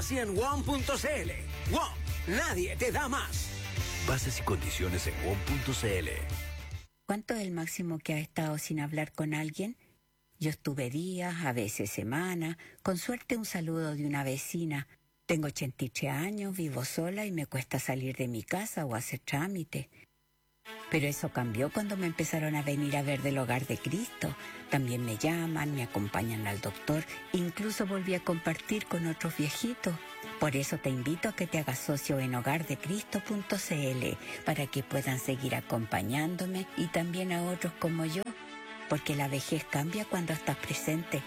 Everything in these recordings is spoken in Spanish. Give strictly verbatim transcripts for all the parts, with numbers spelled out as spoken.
así en W O M punto C L. W O M, nadie te da más. Bases y condiciones en W O M punto C L. ¿Cuánto es el máximo que has estado sin hablar con alguien? Yo estuve días, a veces semanas, con suerte un saludo de una vecina. Tengo ochenta y tres años, vivo sola y me cuesta salir de mi casa o hacer trámite. Pero eso cambió cuando me empezaron a venir a ver del Hogar de Cristo. También me llaman, me acompañan al doctor, incluso volví a compartir con otros viejitos. Por eso te invito a que te hagas socio en hogar de cristo punto C L para que puedan seguir acompañándome y también a otros como yo, porque la vejez cambia cuando estás presente.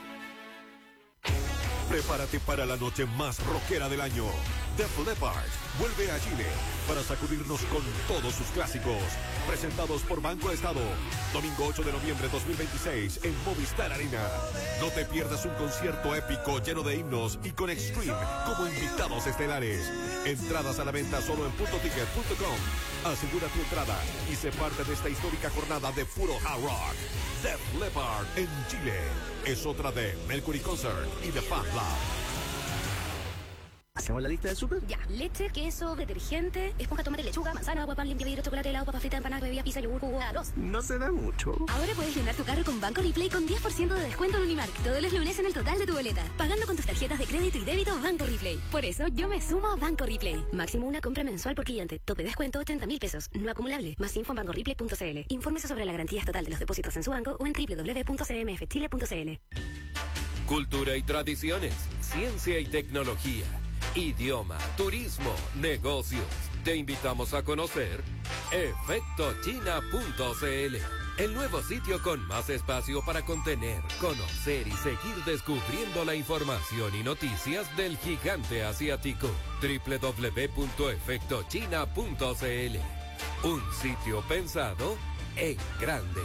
Prepárate para la noche más rockera del año. Def Leppard vuelve a Chile para sacudirnos con todos sus clásicos. Presentados por Banco Estado. Domingo ocho de noviembre de dos mil veintiséis en Movistar Arena. No te pierdas un concierto épico lleno de himnos y con Extreme como invitados estelares. Entradas a la venta solo en punto ticket punto com. Asegura tu entrada y sé parte de esta histórica jornada de puro hard rock. Def Leppard en Chile. Es otra de Mercury Concert y The Fan Lab. ¿Hacemos la lista del súper? Ya, leche, queso, detergente, esponja, tomate, lechuga, manzana, agua, pan, limpia, vidrio, chocolate, helado, papa frita, empanada, bebida, pizza, yogur, jugo, arroz. No se da mucho. Ahora puedes llenar tu carro con Banco Replay con diez por ciento de descuento en Unimark todos los lunes en el total de tu boleta, pagando con tus tarjetas de crédito y débito Banco Replay. Por eso yo me sumo a Banco Replay. Máximo una compra mensual por cliente. Tope descuento ochenta mil pesos. No acumulable. Más info en banco replay punto c l. Infórmese sobre la garantía estatal de los depósitos en su banco o en doble u doble u doble u punto c m f chile punto c l. Cultura y tradiciones, ciencia y tecnología, idioma, turismo, negocios. Te invitamos a conocer efecto china punto c l, el nuevo sitio con más espacio para contener, conocer y seguir descubriendo la información y noticias del gigante asiático. doble u doble u doble u punto efecto china punto c l. Un sitio pensado en grande.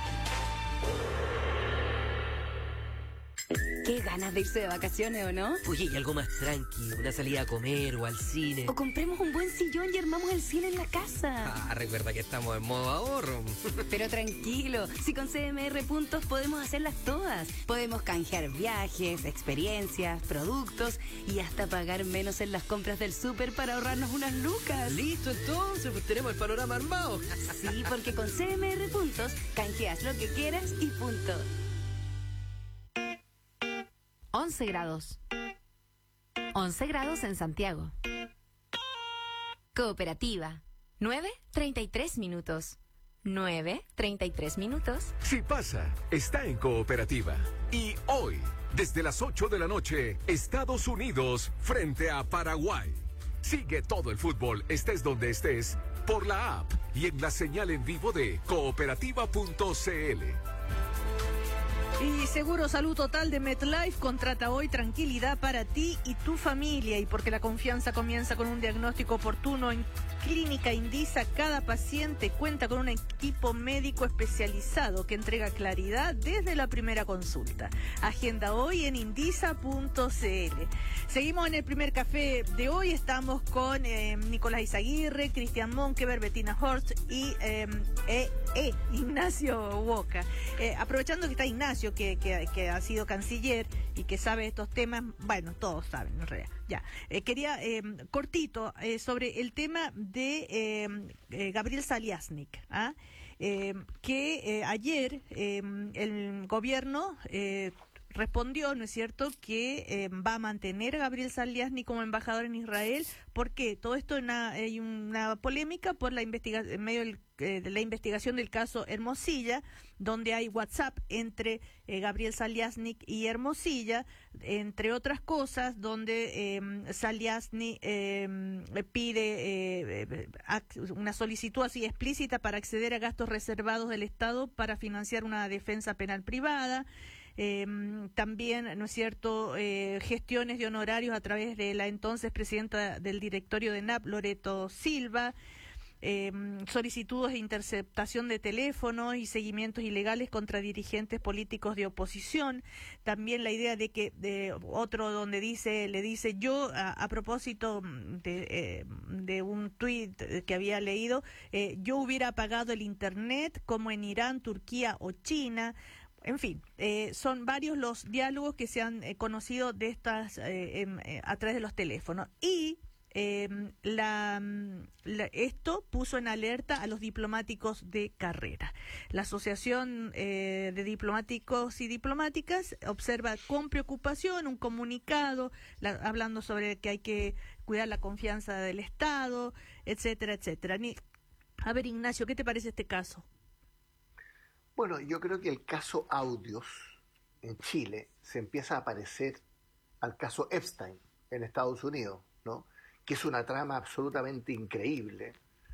Qué ganas de irse de vacaciones, ¿o no? Oye, y algo más tranqui, una salida a comer o al cine. O compremos un buen sillón y armamos el cine en la casa. Ah, recuerda que estamos en modo ahorro. Pero tranquilo, si con C M R Puntos podemos hacerlas todas. Podemos canjear viajes, experiencias, productos y hasta pagar menos en las compras del súper para ahorrarnos unas lucas. Listo, entonces, pues tenemos el panorama armado. Sí, porque con C M R Puntos canjeas lo que quieras y punto. once grados. once grados en Santiago. Cooperativa. nueve treinta y tres minutos. nueve treinta y tres minutos. Si pasa, está en Cooperativa. Y hoy, desde las ocho de la noche, Estados Unidos frente a Paraguay. Sigue todo el fútbol, estés donde estés, por la app y en la señal en vivo de cooperativa punto c l. Y Seguro Salud Total de MetLife contrata hoy tranquilidad para ti y tu familia. Y porque la confianza comienza con un diagnóstico oportuno en Clínica Indisa, cada paciente cuenta con un equipo médico especializado que entrega claridad desde la primera consulta. Agenda hoy en indisa punto c l. Seguimos en el primer café de hoy. Estamos con eh, Nicolás Izaguirre, Cristian Monkever, Bettina Horst y eh, eh, eh, Ignacio Boca. Eh, aprovechando que está Ignacio, que, que, que ha sido canciller y que sabe estos temas, bueno, todos saben en realidad. Ya, eh, quería eh, cortito eh, sobre el tema de eh, eh, Gabriel Saliasnik, ¿ah? eh, que eh, ayer eh, el gobierno eh, respondió, ¿no es cierto?, que eh, va a mantener a Gabriel Saliasnik como embajador en Israel. ¿Por qué? Todo esto una, hay una polémica por la investigación, en medio del eh, de la investigación del caso Hermosilla, donde hay WhatsApp entre eh, Gabriel Saliasnik y Hermosilla, entre otras cosas, donde eh, Saliasnik eh, pide eh, una solicitud así explícita para acceder a gastos reservados del Estado para financiar una defensa penal privada. Eh, también, ¿no es cierto?, eh, gestiones de honorarios a través de la entonces presidenta del directorio de N A P, Loreto Silva. Eh, solicitudes de interceptación de teléfonos y seguimientos ilegales contra dirigentes políticos de oposición. También la idea de que de otro donde dice le dice yo a, a propósito de, eh, de un tuit que había leído, eh, yo hubiera apagado el internet como en Irán, Turquía o China. En fin, eh, son varios los diálogos que se han eh, conocido de estas eh, eh, a través de los teléfonos. Y eh, la, la, esto puso en alerta a los diplomáticos de carrera. La Asociación eh, de Diplomáticos y Diplomáticas observa con preocupación un comunicado la, hablando sobre que hay que cuidar la confianza del Estado, etcétera, etcétera. Ni, a ver, Ignacio, ¿qué te parece este caso? Bueno, yo creo que el caso Audios en Chile se empieza a parecer al caso Epstein en Estados Unidos, ¿no? Que es una trama absolutamente increíble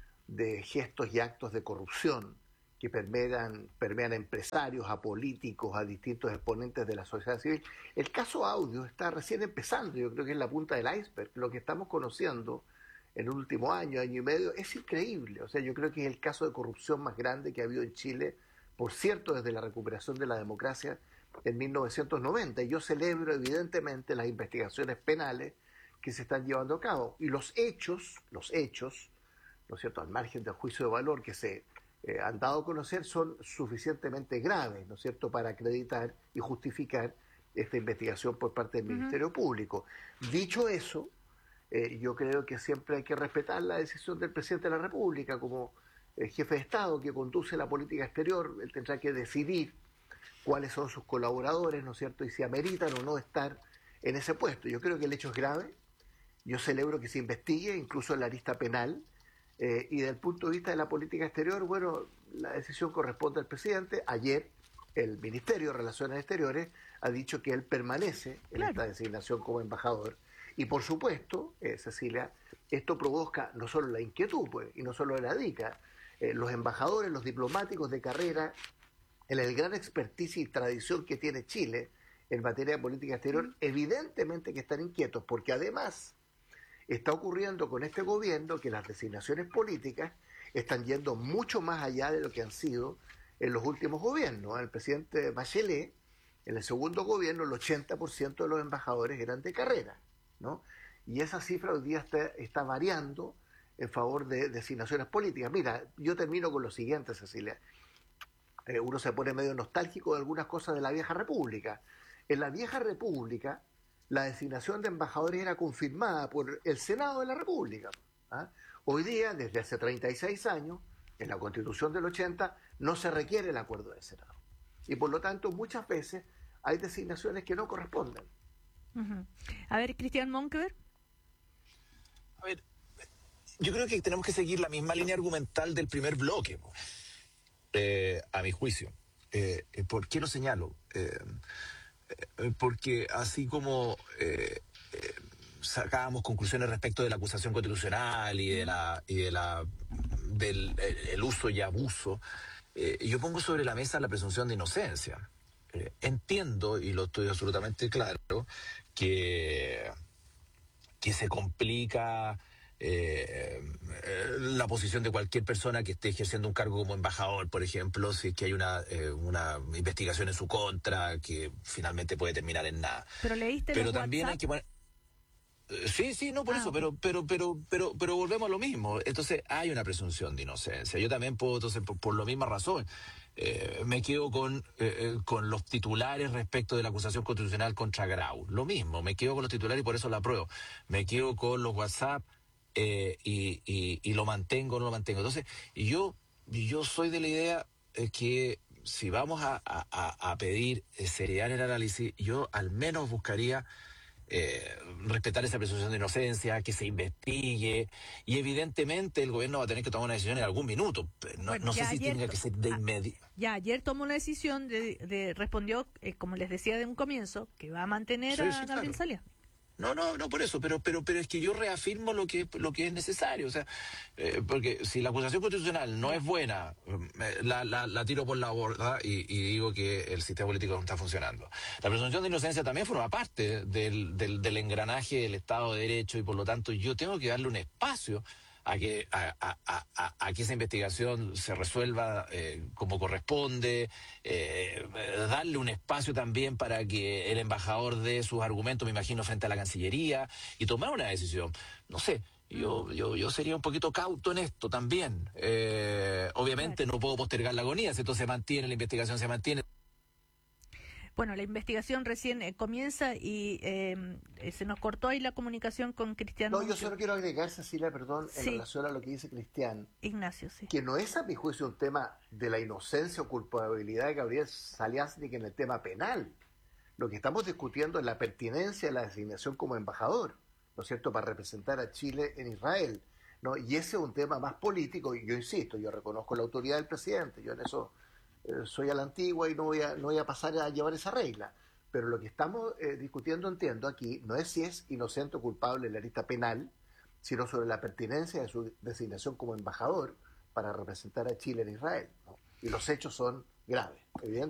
de gestos y actos de corrupción que permean, permean a empresarios, a políticos, a distintos exponentes de la sociedad civil. El caso Audios está recién empezando, yo creo que es la punta del iceberg. Lo que estamos conociendo en el último año, año y medio, es increíble. O sea, yo creo que es el caso de corrupción más grande que ha habido en Chile, por cierto, desde la recuperación de la democracia en mil novecientos noventa. Y yo celebro, evidentemente, las investigaciones penales que se están llevando a cabo. Y los hechos, los hechos, ¿no es cierto?, al margen del juicio de valor que se eh, han dado a conocer, son suficientemente graves, ¿no es cierto?, para acreditar y justificar esta investigación por parte del uh-huh. Ministerio Público. Dicho eso, eh, yo creo que siempre hay que respetar la decisión del presidente de la República como el jefe de Estado que conduce la política exterior. Él tendrá que decidir cuáles son sus colaboradores, ¿no es cierto?, y si ameritan o no estar en ese puesto. Yo creo que el hecho es grave, yo celebro que se investigue, incluso en la lista penal, eh, y desde el punto de vista de la política exterior, bueno, la decisión corresponde al presidente. Ayer el Ministerio de Relaciones Exteriores ha dicho que él permanece en claro. esta designación como embajador. Y por supuesto, eh, Cecilia, esto provoca no solo la inquietud, pues, y no solo la dica, eh, los embajadores, los diplomáticos de carrera, en el gran expertise y tradición que tiene Chile en materia de política exterior, evidentemente que están inquietos, porque además está ocurriendo con este gobierno que las designaciones políticas están yendo mucho más allá de lo que han sido en los últimos gobiernos. El presidente Bachelet, en el segundo gobierno, el ochenta por ciento de los embajadores eran de carrera, ¿no? Y esa cifra hoy día está, está variando en favor de designaciones políticas. Mira, yo termino con lo siguiente, Cecilia. Eh, uno se pone medio nostálgico de algunas cosas de la vieja república. En la vieja república, la designación de embajadores era confirmada por el Senado de la República. ¿Ah? Hoy día, desde hace treinta y seis años, en la Constitución del ochenta, no se requiere el acuerdo del Senado. Y por lo tanto, muchas veces hay designaciones que no corresponden. Uh-huh. A ver, Cristian Monkever. A ver, yo creo que tenemos que seguir la misma línea argumental del primer bloque, eh, a mi juicio. Eh, ¿Por qué lo señalo? Eh, eh, porque así como eh, eh, sacábamos conclusiones respecto de la acusación constitucional y de la y de la del el, el uso y abuso, eh, yo pongo sobre la mesa la presunción de inocencia. Eh, entiendo, y lo estoy absolutamente claro, que, que se complica eh, la posición de cualquier persona que esté ejerciendo un cargo como embajador, por ejemplo, si es que hay una, eh, una investigación en su contra que finalmente puede terminar en nada. Pero leíste Pero los también WhatsApp. hay que poner... Sí, sí, no por ah, eso, okay. pero, pero, pero, pero, pero volvemos a lo mismo. Entonces hay una presunción de inocencia. Yo también puedo, entonces, por, por la misma razón, eh, me quedo con, eh, con los titulares respecto de la acusación constitucional contra Grau. Lo mismo, me quedo con los titulares y por eso la apruebo. Me quedo con los WhatsApp eh, y, y, y lo mantengo o no lo mantengo. Entonces, yo, yo soy de la idea eh, que si vamos a, a, a pedir seriedad en el análisis, yo al menos buscaría Eh, respetar esa presunción de inocencia, que se investigue, y evidentemente el gobierno va a tener que tomar una decisión en algún minuto. No, bueno, no sé si ayer, tenga que ser de inmediato. Ya ayer tomó una decisión, de, de respondió, eh, como les decía de un comienzo, que va a mantener Sí, a sí, Gabriel claro. Salia. No, no, no por eso, pero pero pero es que yo reafirmo lo que lo que es necesario, o sea, eh, porque si la acusación constitucional no es buena, eh, la, la, la tiro por la borda y, y digo que el sistema político no está funcionando. La presunción de inocencia también forma parte del, del, del engranaje del Estado de Derecho y por lo tanto yo tengo que darle un espacio a que a, a, a, a que esa investigación se resuelva eh, como corresponde, eh, darle un espacio también para que el embajador dé sus argumentos, me imagino, frente a la Cancillería y tomar una decisión. No sé, yo yo yo sería un poquito cauto en esto también. Eh, obviamente no puedo postergar la agonía, si esto se mantiene, la investigación se mantiene. Bueno, la investigación recién eh, comienza y eh, eh, se nos cortó ahí la comunicación con Cristian. No, yo solo quiero agregar, Cecilia, perdón, en Sí. relación a lo que dice Cristian. Ignacio, sí. Que no es, a mi juicio, un tema de la inocencia o culpabilidad de Gabriel Saliasnik en el tema penal. Lo que estamos discutiendo es la pertinencia de la designación como embajador, ¿no es cierto?, para representar a Chile en Israel, ¿no? Y ese es un tema más político, y yo insisto, yo reconozco la autoridad del presidente, yo en eso eh, soy a la antigua y no voy a, no voy a pasar a llevar esa regla. Pero lo que estamos eh, discutiendo, entiendo, aquí, no es si es inocente o culpable en la lista penal, sino sobre la pertinencia de su designación como embajador para representar a Chile en Israel, ¿no? Y los hechos son graves, evidentemente.